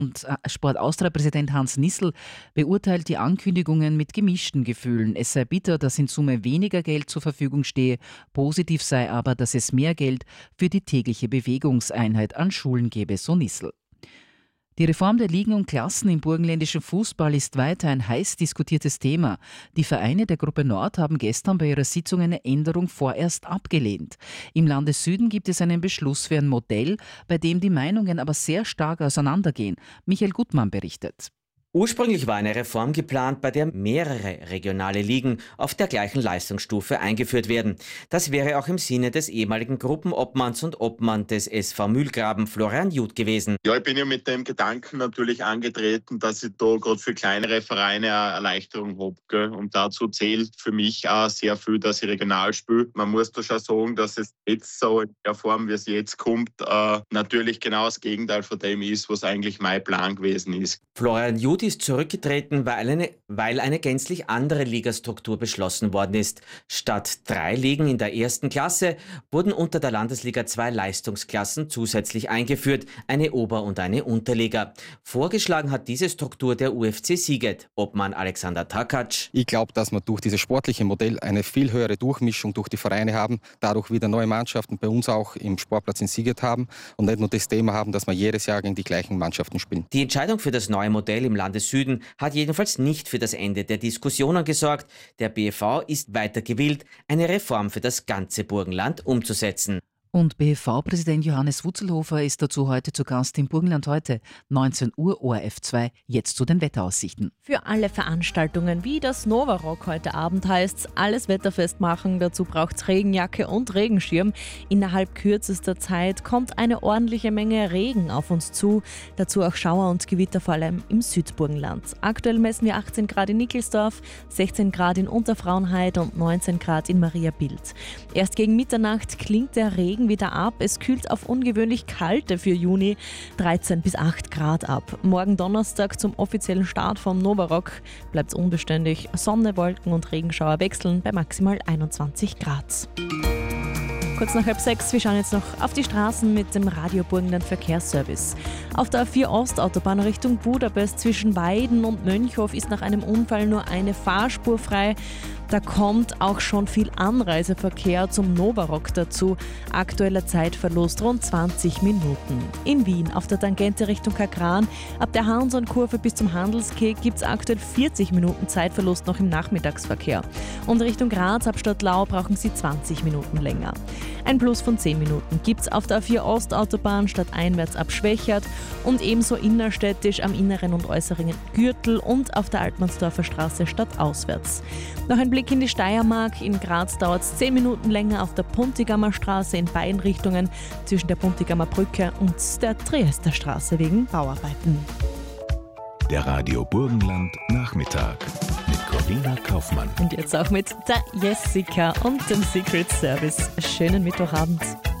Und Sport Austria-Präsident Hans Nissl beurteilt die Ankündigungen mit gemischten Gefühlen. Es sei bitter, dass in Summe weniger Geld zur Verfügung stehe. Positiv sei aber, dass es mehr Geld für die tägliche Bewegungseinheit an Schulen gebe, so Nissl. Die Reform der Ligen und Klassen im burgenländischen Fußball ist weiter ein heiß diskutiertes Thema. Die Vereine der Gruppe Nord haben gestern bei ihrer Sitzung eine Änderung vorerst abgelehnt. Im Landessüden gibt es einen Beschluss für ein Modell, bei dem die Meinungen aber sehr stark auseinandergehen. Michael Gutmann berichtet. Ursprünglich war eine Reform geplant, bei der mehrere regionale Ligen auf der gleichen Leistungsstufe eingeführt werden. Das wäre auch im Sinne des ehemaligen Gruppenobmanns und Obmann des SV Mühlgraben, Florian Jud, gewesen. Ja, ich bin ja mit dem Gedanken natürlich angetreten, dass ich da gerade für kleinere Vereine eine Erleichterung habe. Und dazu zählt für mich auch sehr viel, dass ich regional spiele. Man muss da schon sagen, dass es jetzt so in der Form, wie es jetzt kommt, natürlich genau das Gegenteil von dem ist, was eigentlich mein Plan gewesen ist. Florian Jud ist zurückgetreten, weil eine gänzlich andere Ligastruktur beschlossen worden ist. Statt 3 Ligen in der ersten Klasse wurden unter der Landesliga 2 Leistungsklassen zusätzlich eingeführt, eine Ober- und eine Unterliga. Vorgeschlagen hat diese Struktur der UFC Siget, Obmann Alexander Takac. Ich glaube, dass wir durch dieses sportliche Modell eine viel höhere Durchmischung durch die Vereine haben, dadurch wieder neue Mannschaften bei uns auch im Sportplatz in Siget haben und nicht nur das Thema haben, dass wir jedes Jahr gegen die gleichen Mannschaften spielen. Die Entscheidung für das neue Modell im Landessüden hat jedenfalls nicht für das Ende der Diskussionen gesorgt. Der BFV ist weiter gewillt, eine Reform für das ganze Burgenland umzusetzen. Und BFV-Präsident Johannes Wutzelhofer ist dazu heute zu Gast im Burgenland heute. 19 Uhr ORF 2, jetzt zu den Wetteraussichten. Für alle Veranstaltungen, wie das Novarock heute Abend heißt, alles wetterfest machen. Dazu braucht es Regenjacke und Regenschirm. Innerhalb kürzester Zeit kommt eine ordentliche Menge Regen auf uns zu. Dazu auch Schauer und Gewitter, vor allem im Südburgenland. Aktuell messen wir 18 Grad in Nickelsdorf, 16 Grad in Unterfrauenheit und 19 Grad in Mariabild. Erst gegen Mitternacht klingt der Regen wieder ab. Es kühlt auf ungewöhnlich kalte für Juni 13 bis 8 Grad ab. Morgen Donnerstag zum offiziellen Start vom Novarock bleibt es unbeständig. Sonne, Wolken und Regenschauer wechseln bei maximal 21 Grad. Kurz nach 5:30, wir schauen jetzt noch auf die Straßen mit dem Radio Burgenland Verkehrsservice. Auf der A4 Ostautobahn Richtung Budapest zwischen Weiden und Mönchhof ist nach einem Unfall nur eine Fahrspur frei. Da kommt auch schon viel Anreiseverkehr zum Novarock dazu. Aktueller Zeitverlust rund 20 Minuten. In Wien auf der Tangente Richtung Kagran ab der Hanson-Kurve bis zum Handelskeg gibt es aktuell 40 Minuten Zeitverlust noch im Nachmittagsverkehr. Und Richtung Graz ab Stadtlau brauchen Sie 20 Minuten länger. Ein Plus von 10 Minuten gibt es auf der A4 Ostautobahn stadteinwärts ab Schwächert und ebenso innerstädtisch am inneren und äußeren Gürtel und auf der Altmannsdorfer Straße stadtauswärts. Noch ein Blick in die Steiermark. In Graz dauert es 10 Minuten länger auf der Puntigammer Straße in beiden Richtungen zwischen der Puntigammer Brücke und der Triester Straße wegen Bauarbeiten. Der Radio Burgenland Nachmittag mit Corina Kaufmann. Und jetzt auch mit der Jessica und dem Secret Service. Schönen Mittwochabend.